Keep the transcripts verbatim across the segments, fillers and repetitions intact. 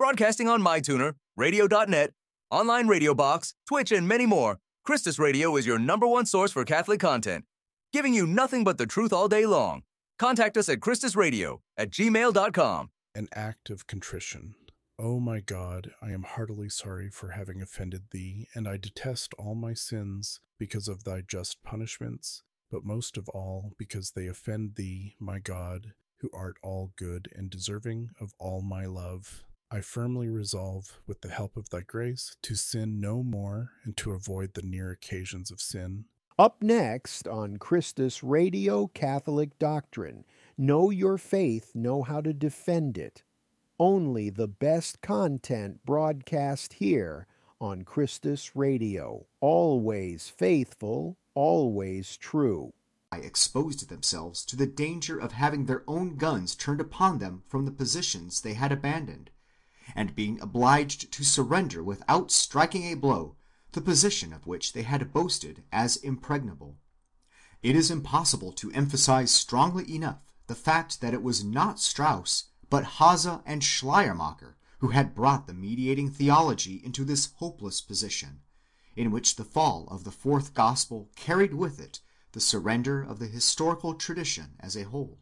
Broadcasting on MyTuner, radio dot net, online radio box, Twitch, and many more, Christus Radio is your number one source for Catholic content, giving you nothing but the truth all day long. Contact us at Christus Radio at gmail dot com. An act of contrition. O my God, I am heartily sorry for having offended thee, and I detest all my sins because of thy just punishments, but most of all because they offend thee, my God, who art all good and deserving of all my love. I firmly resolve, with the help of thy grace, to sin no more and to avoid the near occasions of sin. Up next on Christus Radio Catholic Doctrine, know your faith, know how to defend it. Only the best content broadcast here on Christus Radio. Always faithful, always true. Exposed themselves to the danger of having their own guns turned upon them from the positions they had abandoned, and being obliged to surrender without striking a blow the position of which they had boasted as impregnable. It is impossible to emphasize strongly enough the fact that it was not Strauss, but Haase and Schleiermacher who had brought the mediating theology into this hopeless position, in which the fall of the fourth gospel carried with it the surrender of the historical tradition as a whole.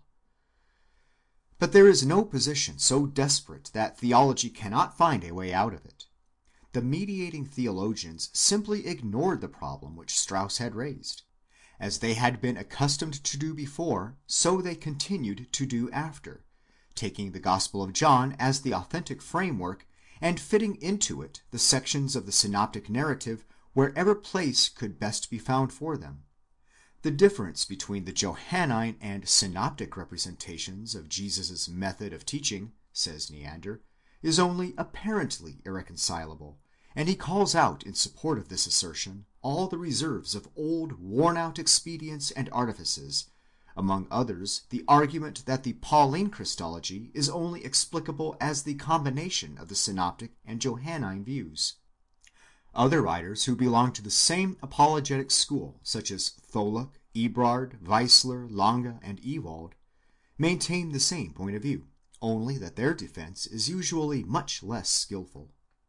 But there is no position so desperate that theology cannot find a way out of it. The mediating theologians simply ignored the problem which Strauss had raised. As they had been accustomed to do before, so they continued to do after, taking the Gospel of John as the authentic framework and fitting into it the sections of the synoptic narrative wherever place could best be found for them. The difference between the Johannine and synoptic representations of Jesus' method of teaching, says Neander, is only apparently irreconcilable, and he calls out in support of this assertion all the reserves of old worn-out expedients and artifices, among others the argument that the Pauline Christology is only explicable as the combination of the synoptic and Johannine views. Other writers who belong to the same apologetic school, such as Tholuck, Ebrard, Weissler, Lange, and Ewald, maintain the same point of view, only that their defense is usually much less skillful.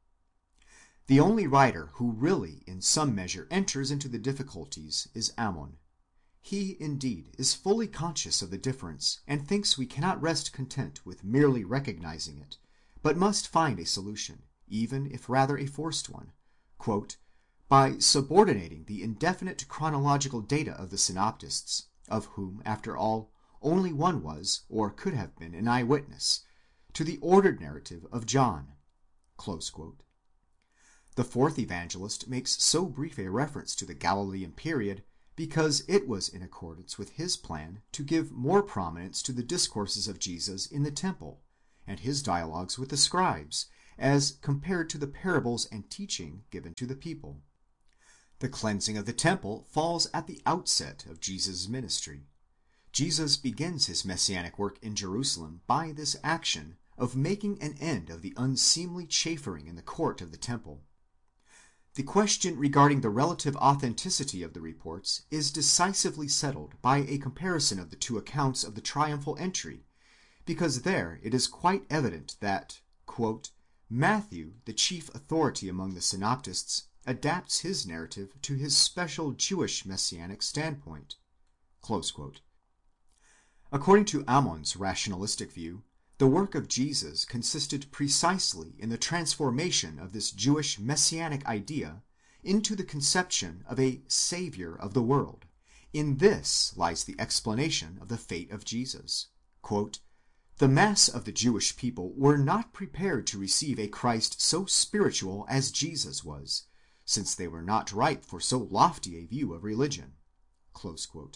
The only writer who really in some measure enters into the difficulties is Ammon. He, indeed, is fully conscious of the difference, and thinks we cannot rest content with merely recognizing it, but must find a solution, even if rather a forced one, quote, by subordinating the indefinite chronological data of the synoptists, of whom, after all, only one was, or could have been, an eyewitness, to the ordered narrative of John. Close quote. The fourth evangelist makes so brief a reference to the Galilean period because it was in accordance with his plan to give more prominence to the discourses of Jesus in the temple, and his dialogues with the scribes, as compared to the parables and teaching given to the people. The cleansing of the temple falls at the outset of Jesus' ministry. Jesus begins his messianic work in Jerusalem by this action of making an end of the unseemly chaffering in the court of the temple. The question regarding the relative authenticity of the reports is decisively settled by a comparison of the two accounts of the triumphal entry, because there it is quite evident that, quote, Matthew, the chief authority among the synoptists, adapts his narrative to his special Jewish messianic standpoint. Close quote. According to Ammon's rationalistic view, the work of Jesus consisted precisely in the transformation of this Jewish messianic idea into the conception of a Savior of the world. In this lies the explanation of the fate of Jesus. Quote, the mass of the Jewish people were not prepared to receive a Christ so spiritual as Jesus was, since they were not ripe for so lofty a view of religion. Close quote.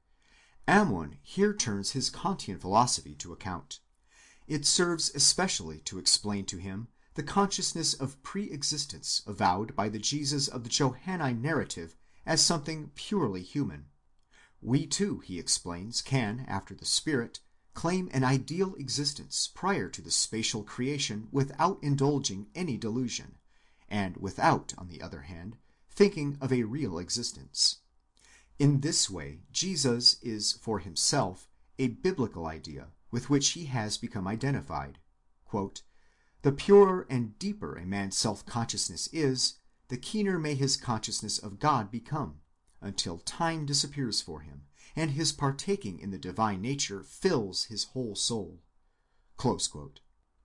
Ammon here turns his Kantian philosophy to account. It serves especially to explain to him the consciousness of pre-existence avowed by the Jesus of the Johannine narrative as something purely human. We too, he explains, can, after the Spirit, claim an ideal existence prior to the spatial creation without indulging any delusion, and without, on the other hand, thinking of a real existence. In this way, Jesus is for himself a biblical idea with which he has become identified. Quote, The purer and deeper a man's self-consciousness is, the keener may his consciousness of God become, until time disappears for him, and his partaking in the divine nature fills his whole soul." Close quote.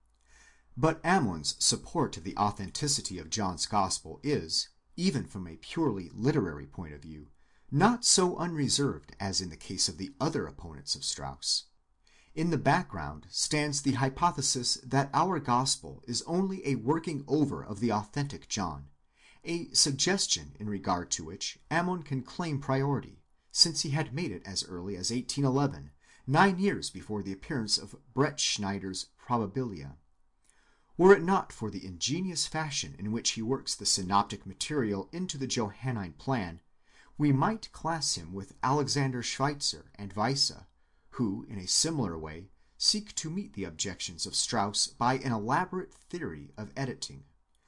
But Ammon's support of the authenticity of John's Gospel is, even from a purely literary point of view, not so unreserved as in the case of the other opponents of Strauss. In the background stands the hypothesis that our Gospel is only a working over of the authentic John, a suggestion in regard to which Ammon can claim priority, since he had made it as early as eighteen eleven, nine years before the appearance of Bretschneider's Probabilia. Were it not for the ingenious fashion in which he works the synoptic material into the Johannine plan, we might class him with Alexander Schweitzer and Weisse, who, in a similar way, seek to meet the objections of Strauss by an elaborate theory of editing.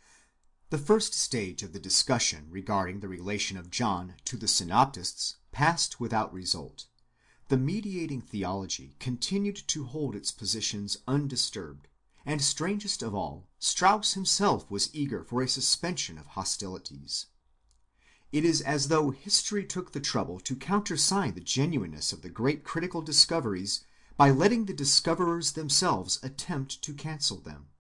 The first stage of the discussion regarding the relation of John to the synoptists passed without result. The mediating theology continued to hold its positions undisturbed, and strangest of all, Strauss himself was eager for a suspension of hostilities. It is as though history took the trouble to countersign the genuineness of the great critical discoveries by letting the discoverers themselves attempt to cancel them.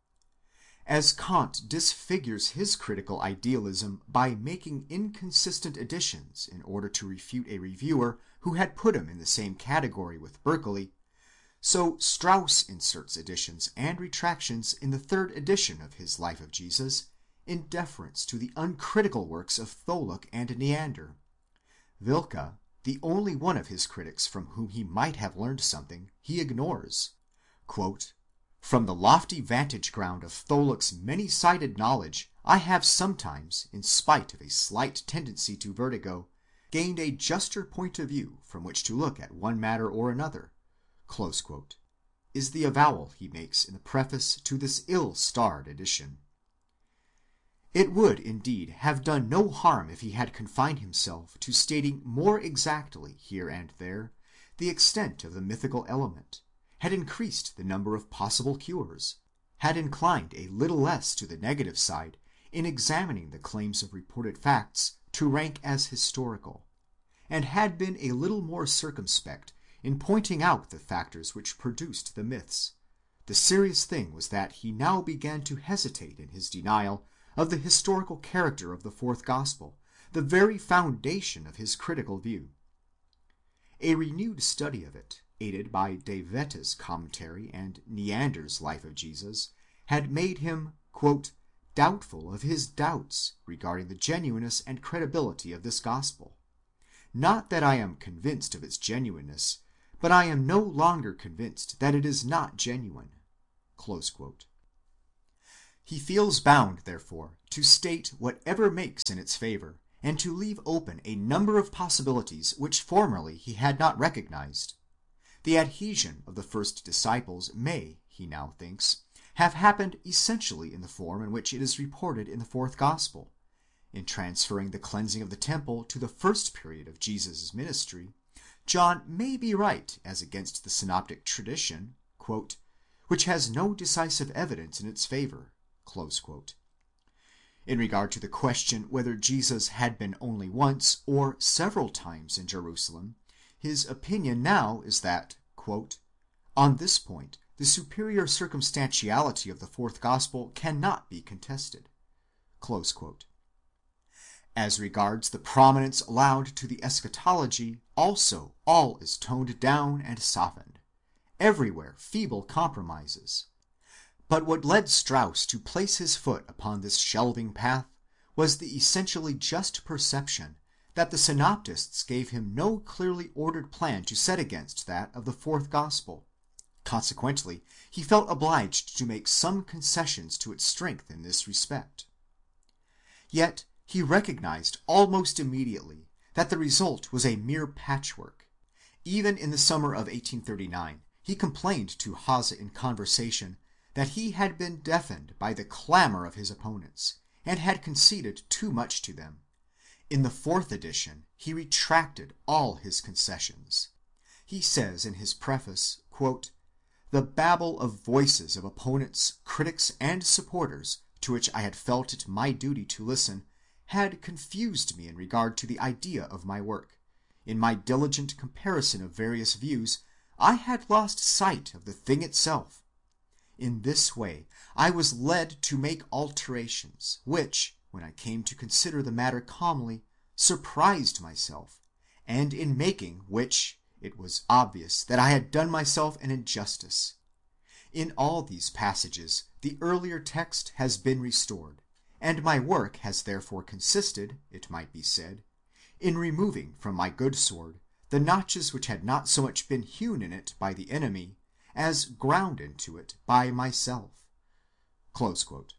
As Kant disfigures his critical idealism by making inconsistent additions in order to refute a reviewer who had put him in the same category with Berkeley, so Strauss inserts additions and retractions in the third edition of his Life of Jesus, in deference to the uncritical works of Tholuck and Neander. Wilke, the only one of his critics from whom he might have learned something, he ignores. Quote, "From the lofty vantage ground of Tholuck's many-sided knowledge, I have sometimes, in spite of a slight tendency to vertigo, gained a juster point of view from which to look at one matter or another," close quote, is the avowal he makes in the preface to this ill-starred edition. It would, indeed, have done no harm if he had confined himself to stating more exactly here and there the extent of the mythical element, had increased the number of possible cures, had inclined a little less to the negative side in examining the claims of reported facts to rank as historical, and had been a little more circumspect in pointing out the factors which produced the myths. The serious thing was that he now began to hesitate in his denial of the historical character of the fourth gospel, the very foundation of his critical view. A renewed study of it, aided by De Wette's commentary and Neander's Life of Jesus, had made him, quote, "doubtful of his doubts regarding the genuineness and credibility of this gospel. Not that I am convinced of its genuineness, but I am no longer convinced that it is not genuine." Close quote. He feels bound, therefore, to state whatever makes in its favor, and to leave open a number of possibilities which formerly he had not recognized. The adhesion of the first disciples may, he now thinks, have happened essentially in the form in which it is reported in the fourth gospel. In transferring the cleansing of the temple to the first period of Jesus' ministry, John may be right as against the synoptic tradition, quote, "which has no decisive evidence in its favor." Close quote. In regard to the question whether Jesus had been only once or several times in Jerusalem, his opinion now is that, quote, "on this point the superior circumstantiality of the fourth gospel cannot be contested." Close quote. As regards the prominence allowed to the eschatology, also all is toned down and softened. Everywhere feeble compromises. But what led Strauss to place his foot upon this shelving path was the essentially just perception that the synoptists gave him no clearly ordered plan to set against that of the fourth gospel. Consequently, he felt obliged to make some concessions to its strength in this respect. Yet he recognized almost immediately that the result was a mere patchwork. Even in the summer of eighteen thirty-nine, he complained to Haase in conversation that he had been deafened by the clamor of his opponents, and had conceded too much to them. In the fourth edition he retracted all his concessions. He says in his preface, quote, The babble of voices of opponents, critics, and supporters, to which I had felt it my duty to listen, had confused me in regard to the idea of my work. In my diligent comparison of various views, I had lost sight of the thing itself. In this way I was led to make alterations, which, when I came to consider the matter calmly, surprised myself, and in making which it was obvious that I had done myself an injustice. In all these passages the earlier text has been restored, and my work has therefore consisted, it might be said, in removing from my good sword the notches which had not so much been hewn in it by the enemy as ground into it by myself." Close quote.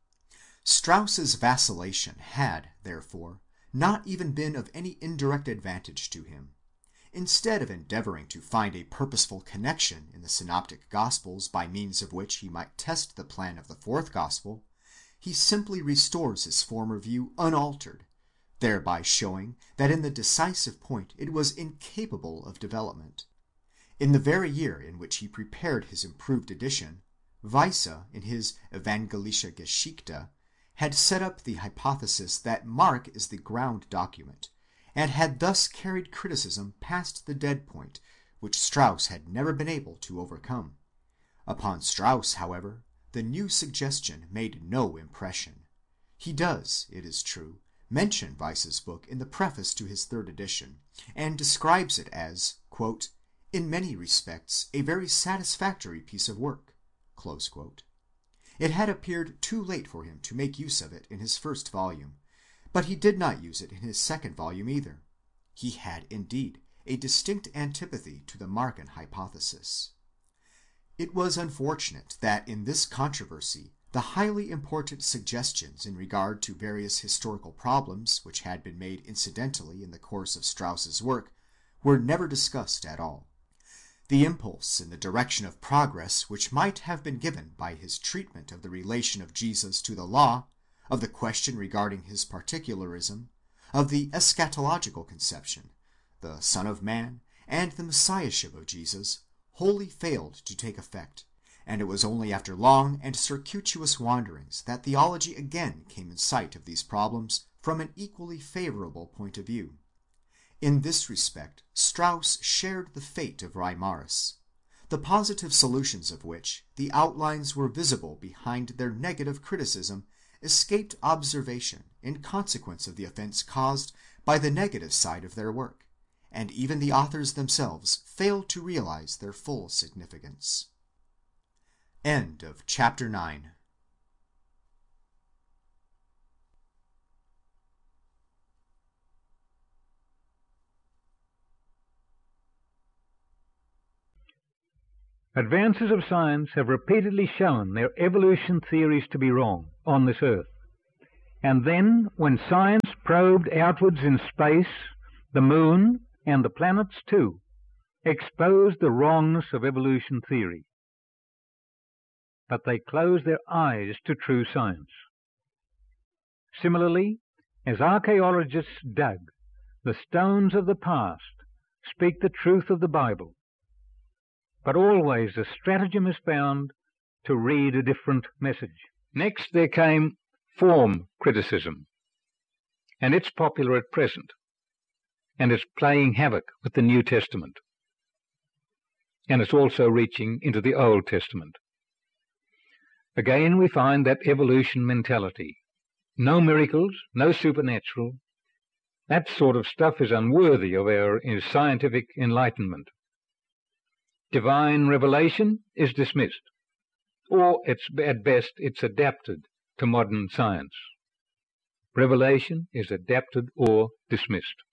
Strauss's vacillation had, therefore, not even been of any indirect advantage to him. Instead of endeavoring to find a purposeful connection in the synoptic gospels by means of which he might test the plan of the fourth gospel, he simply restores his former view unaltered, thereby showing that in the decisive point it was incapable of development. In the very year in which he prepared his improved edition, Weisse, in his Evangelische Geschichte, had set up the hypothesis that Mark is the ground document, and had thus carried criticism past the dead point, which Strauss had never been able to overcome. Upon Strauss, however, the new suggestion made no impression. He does, it is true, mention Weisse's book in the preface to his third edition, and describes it as, quote, "in many respects a very satisfactory piece of work." Close quote. It had appeared too late for him to make use of it in his first volume, but he did not use it in his second volume either. He had, indeed, a distinct antipathy to the Markan hypothesis. It was unfortunate that in this controversy the highly important suggestions in regard to various historical problems which had been made incidentally in the course of Strauss's work were never discussed at all. The impulse in the direction of progress which might have been given by his treatment of the relation of Jesus to the law, of the question regarding his particularism, of the eschatological conception, the Son of Man, and the Messiahship of Jesus, wholly failed to take effect, and it was only after long and circuitous wanderings that theology again came in sight of these problems from an equally favorable point of view. In this respect Strauss shared the fate of Reimarus, the positive solutions of which, the outlines were visible behind their negative criticism, escaped observation in consequence of the offense caused by the negative side of their work, and even the authors themselves failed to realize their full significance. End of chapter nine. Advances of science have repeatedly shown their evolution theories to be wrong on this earth. And then, when science probed outwards in space, the moon, and the planets too, exposed the wrongness of evolution theory. But they closed their eyes to true science. Similarly, as archaeologists dug, the stones of the past speak the truth of the Bible. But always a stratagem is found to read a different message. Next there came form criticism, and it's popular at present, and it's playing havoc with the New Testament, and it's also reaching into the Old Testament. Again we find that evolution mentality. No miracles, no supernatural. That sort of stuff is unworthy of our scientific enlightenment. Divine revelation is dismissed, or it's, at best it's adapted to modern science. Revelation is adapted or dismissed.